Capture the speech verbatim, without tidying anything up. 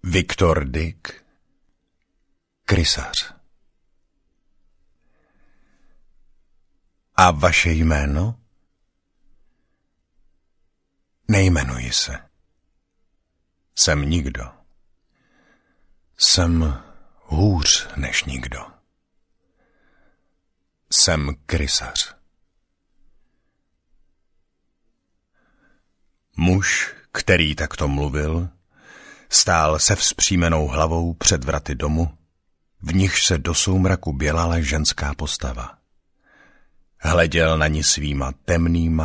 Viktor Dyk, Krysař. A vaše jméno? Nejmenuji se. Jsem nikdo. Jsem hůř než nikdo. Jsem Krysař. Muž, který takto mluvil, stál se vzpřímenou hlavou před vraty domu, v nichž se do soumraku bělala ženská postava. Hleděl na ni svýma temnýma,